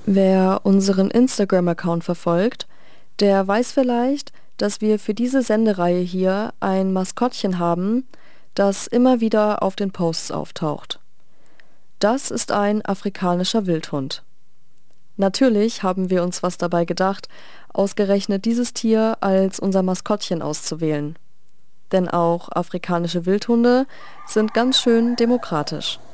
Wer unseren Instagram-Account verfolgt, der weiß vielleicht, dass wir für diese Sendereihe hier ein Maskottchen haben, das immer wieder auf den Posts auftaucht. Das ist ein afrikanischer Wildhund. Natürlich haben wir uns was dabei gedacht, ausgerechnet dieses Tier als unser Maskottchen auszuwählen. Denn auch afrikanische Wildhunde sind ganz schön demokratisch.